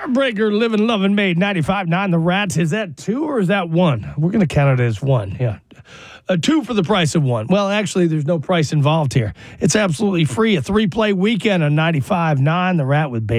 Heartbreaker, Living, Loving, Made, 95.9. The Rats, is that 2 or is that 1? We're going to count it as 1, yeah. 2 for the price of 1. Well, actually, there's no price involved here. It's absolutely free. A 3-play weekend on 95.9. The Rat with Baby.